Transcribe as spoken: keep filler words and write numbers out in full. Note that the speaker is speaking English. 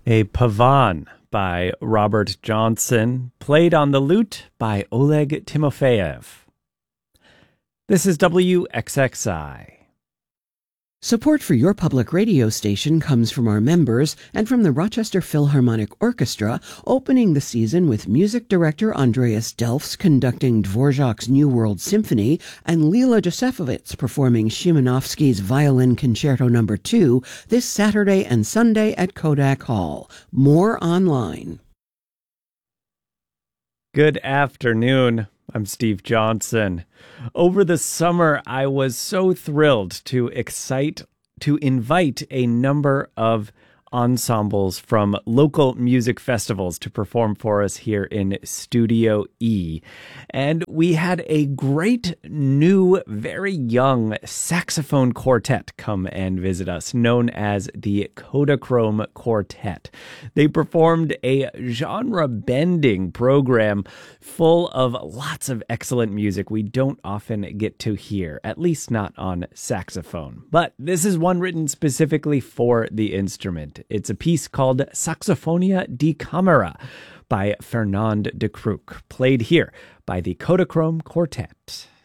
A Pavan by Robert Johnson, played on the lute by Oleg Timofeyev. This is W X X I. Support for your public radio station comes from our members and from the Rochester Philharmonic Orchestra, opening the season with music director Andreas Delfs conducting Dvorak's New World Symphony and Lila Josefovitz performing Szymanowski's Violin Concerto Number two this Saturday and Sunday at Kodak Hall. More online. Good afternoon. I'm Steve Johnson. Over the summer, I was so thrilled to excite, to invite a number of ensembles from local music festivals to perform for us here in Studio E. And we had a great new, very young saxophone quartet come and visit us, known as the Kodachrome Quartet. They performed a genre-bending program full of lots of excellent music we don't often get to hear, at least not on saxophone. But this is one written specifically for the instrument. It's a piece called Saxophonia di Camera by Fernand de Crook, played here by the Kodachrome Quartet.